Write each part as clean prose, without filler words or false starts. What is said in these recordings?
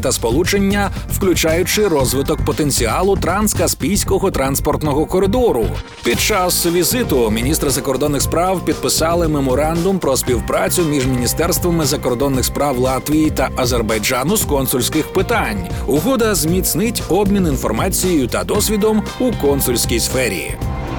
та сполучення, включаючи розвиток потенціалу транскаспійського транспортного коридору. Під час візиту міністри закордонних справ підписали меморандум про співпрацю між міністерствами закордонних справ Латвії та Азербайджану з консульських питань. Угода зміцнить обмін інформацією та досвідом у консульській сфері.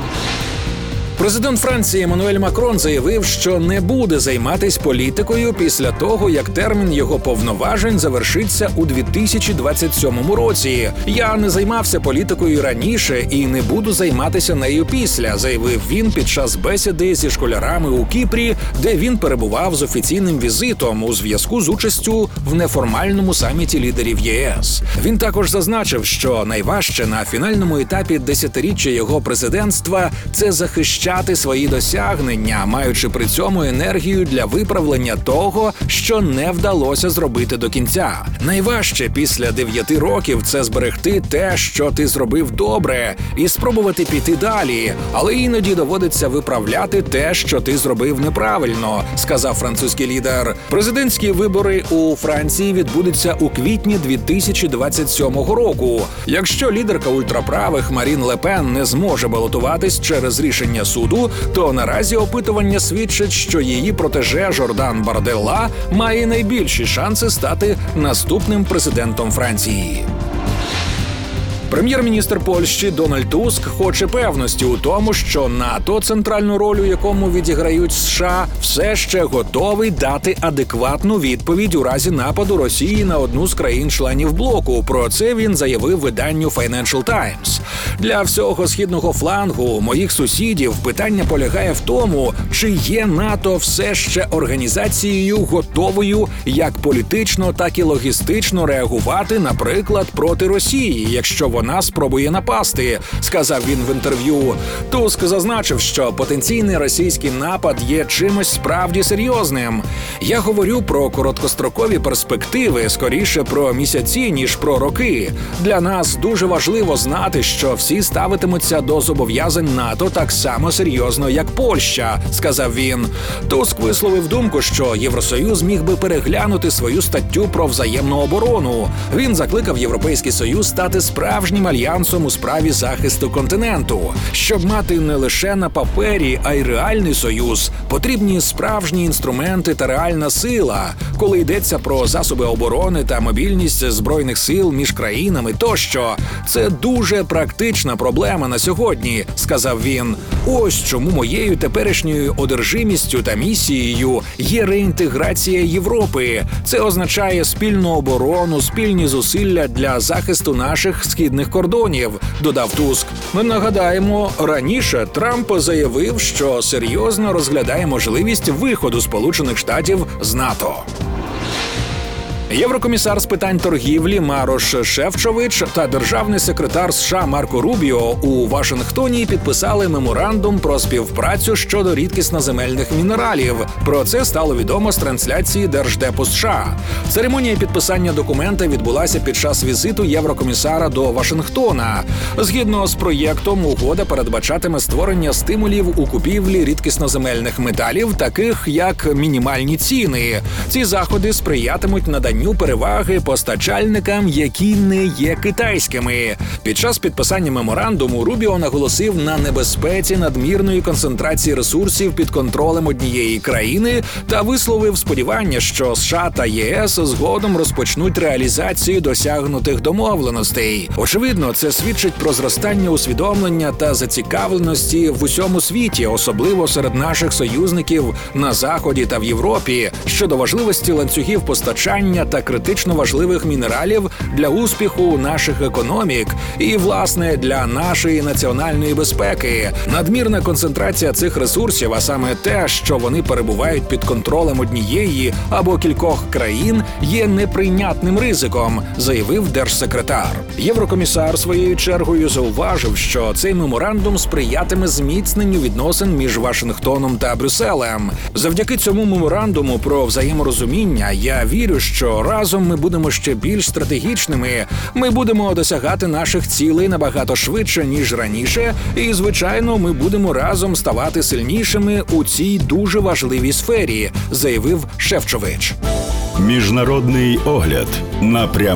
Президент Франції Еммануель Макрон заявив, що не буде займатися політикою після того, як термін його повноважень завершиться у 2027 році. «Я не займався політикою раніше і не буду займатися нею після», заявив він під час бесіди зі школярами у Кіпрі, де він перебував з офіційним візитом у зв'язку з участю в неформальному саміті лідерів ЄС. Він також зазначив, що найважче на фінальному етапі десятиріччя його президентства – це захищати свої досягнення, маючи при цьому енергію для виправлення того, що не вдалося зробити до кінця. Найважче після 9 років – це зберегти те, що ти зробив добре, і спробувати піти далі, але іноді доводиться виправляти те, що ти зробив неправильно, сказав французький лідер. Президентські вибори у Франції відбудуться у квітні 2027 року. Якщо лідерка ультраправих Марін Ле Пен не зможе балотуватись через рішення суду, то наразі опитування свідчить, що її протеже Жордан Барделла має найбільші шанси стати наступним президентом Франції. Прем'єр-міністр Польщі Дональд Туск хоче певності у тому, що НАТО, центральну роль у якому відіграють США, все ще готовий дати адекватну відповідь у разі нападу Росії на одну з країн-членів блоку. Про це він заявив виданню Financial Times. Для всього східного флангу моїх сусідів питання полягає в тому, чи є НАТО все ще організацією готовою як політично, так і логістично реагувати, наприклад, проти Росії, якщо вона спробує напасти, сказав він в інтерв'ю. Туск зазначив, що потенційний російський напад є чимось справді серйозним. Я говорю про короткострокові перспективи, скоріше про місяці, ніж про роки. Для нас дуже важливо знати, що всі ставитимуться до зобов'язань НАТО так само серйозно, як Польща, сказав він. Туск висловив думку, що Євросоюз міг би переглянути свою статтю про взаємну оборону. Він закликав Європейський Союз стати справжнім альянсом у справі захисту континенту. Щоб мати не лише на папері, а й реальний союз, потрібні справжні інструменти та реальна сила, коли йдеться про засоби оборони та мобільність збройних сил між країнами тощо. Це дуже практична проблема на сьогодні, сказав він. Ось чому моєю теперішньою одержимістю та місією є реінтеграція Європи. Це означає спільну оборону, спільні зусилля для захисту наших східних кордонів, додав Туск. Ми нагадаємо, раніше Трамп заявив, що серйозно розглядає можливість виходу Сполучених Штатів з НАТО. Єврокомісар з питань торгівлі Марош Шефчович та державний секретар США Марко Рубіо у Вашингтоні підписали меморандум про співпрацю щодо рідкісноземельних мінералів. Про це стало відомо з трансляції Держдепу США. Церемонія підписання документа відбулася під час візиту єврокомісара до Вашингтона. Згідно з проєктом, угода передбачатиме створення стимулів у купівлі рідкісноземельних металів, таких як мінімальні ціни. Ці заходи сприятимуть наданню переваги постачальникам, які не є китайськими. Під час підписання меморандуму Рубіо наголосив на небезпеці надмірної концентрації ресурсів під контролем однієї країни та висловив сподівання, що США та ЄС згодом розпочнуть реалізацію досягнутих домовленостей. Очевидно, це свідчить про зростання усвідомлення та зацікавленості в усьому світі, особливо серед наших союзників на Заході та в Європі, щодо важливості ланцюгів постачання та критично важливих мінералів для успіху наших економік і, власне, для нашої національної безпеки. Надмірна концентрація цих ресурсів, а саме те, що вони перебувають під контролем однієї або кількох країн, є неприйнятним ризиком, заявив держсекретар. Єврокомісар своєю чергою зауважив, що цей меморандум сприятиме зміцненню відносин між Вашингтоном та Брюсселем. Завдяки цьому меморандуму про взаєморозуміння я вірю, що разом ми будемо ще більш стратегічними, ми будемо досягати наших цілей набагато швидше, ніж раніше, і, звичайно, ми будемо разом ставати сильнішими у цій дуже важливій сфері, заявив Шефчович. Міжнародний огляд на